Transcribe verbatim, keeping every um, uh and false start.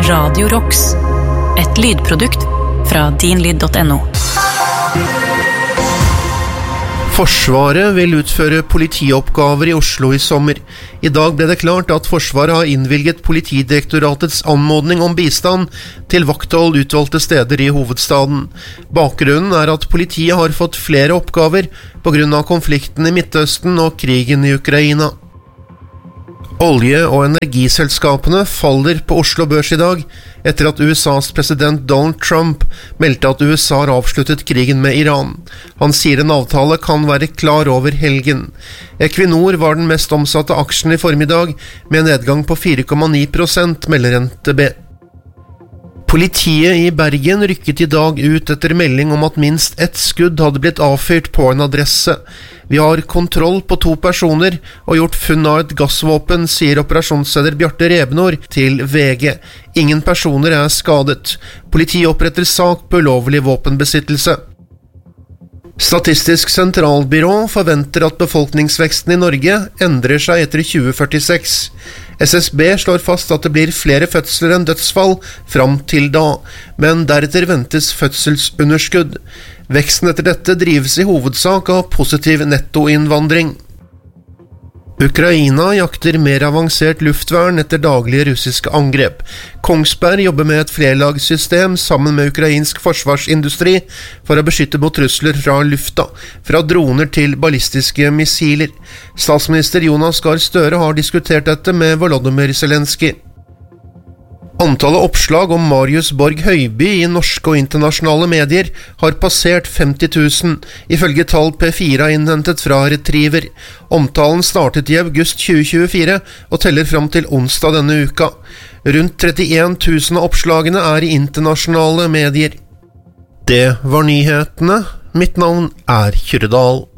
Radio Rocks, et lydprodukt fra din lyd punktum no. Forsvaret vil utføre politioppgaver i Oslo i sommer. I dag ble det klart at Forsvaret har innvilget Politidirektoratets anmodning om bistand til vakthold utvalgte steder i hovedstaden. Bakgrunnen er at politiet har fått flere oppgaver på grunn av konflikten i Midtøsten og krigen i Ukraina. Olje- og energiselskapene faller på Oslo Børs i dag, etter at U S A's president Donald Trump meldte at U S A har avsluttet krigen med Iran. Han sier en avtale kan være klar over helgen. Equinor var den mest omsatte aksjen i formiddag, med en nedgang på fire komma ni prosent, melder N T B. Politiet i Bergen rykket i dag ut etter melding om at minst ett skudd hadde blitt avfyrt på en adresse. Vi har kontroll på to personer og gjort funn av et gassvåpen, sier operasjonsleder Bjarte Rebnor til V G. Ingen personer er skadet. Politiet oppretter sak på ulovlig våpenbesittelse. Statistisk sentralbyrå forventer at befolkningsveksten i Norge endrer seg etter tjue førtiseks. S S B slår fast at det blir flere fødsler enn dødsfall fram til da, men deretter ventes fødselsunderskudd. Veksten etter dette drives i hovedsak av positiv nettoinnvandring. Ukraina jakter mer avansert luftvern etter daglige russiske angrep. Kongsberg jobber med et flerlagssystem sammen med ukrainsk forsvarsindustri for å beskytte mot trusler fra lufta, fra droner til ballistiske missiler. Statsminister Jonas Gahr Støre har diskutert dette med Volodymyr Zelensky. Antallet oppslag om Marius Borg Høiby i norske og internasjonale medier har passert femti tusen, ifølge tall P fire har innhentet fra Retriever. Omtalen startet i august tjue tjuefire og teller fram til onsdag denne uka. Rundt trettien tusen av oppslagene er i internasjonale medier. Det var nyhetene. Mitt navn er Kyrre Dahl.